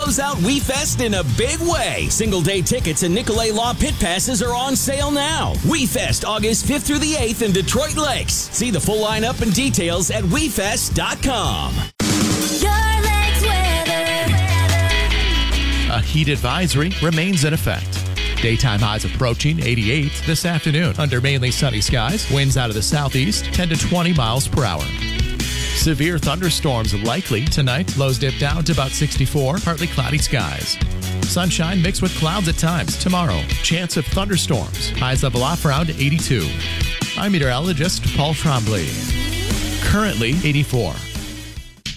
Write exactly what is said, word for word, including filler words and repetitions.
close out WeFest in a big way. Single-day tickets and Nicolay Law Pit Passes are on sale now. WeFest, August fifth through the eighth in Detroit Lakes. See the full lineup and details at we fest dot com. Your Lakes weather. A heat advisory remains in effect. Daytime highs approaching eighty-eight this afternoon under mainly sunny skies. Winds out of the southeast, ten to twenty miles per hour. Severe thunderstorms likely tonight. Lows dip down to about sixty-four. Partly cloudy skies. Sunshine mixed with clouds at times. Tomorrow, chance of thunderstorms. Highs level off around eighty-two. I'm meteorologist Paul Trombley. Currently eighty-four.